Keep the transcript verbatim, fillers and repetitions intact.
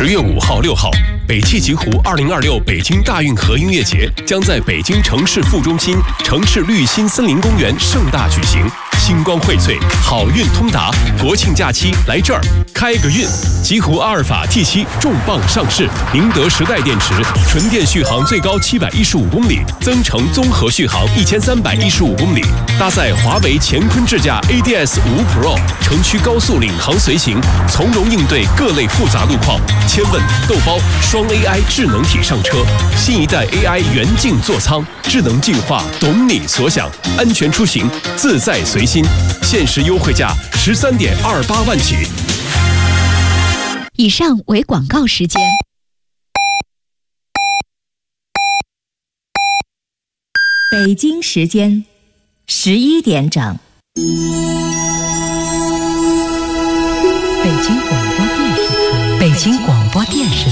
十月五号、六号，北汽极狐二零二六北京大运河音乐节将在北京城市副中心城市绿心森林公园盛大举行。星光荟萃，好运通达，国庆假期来这儿开个运！极狐阿尔法 T 七重磅上市，宁德时代电池，纯电续航最高七百一十五公里，增程综合续航一千三百一十五公里，搭载华为乾坤智驾 A D S 五 Pro， 城区高速领航随行，从容应对各类复杂路况。千问豆包双 A I 智能体上车，新一代 A I 元镜座舱，智能进化，懂你所想，安全出行，自在随心。限时优惠价十三点二八万起。 以上为广告时间。 北京时间十一点整。 北京广播电视台。北京广播电视。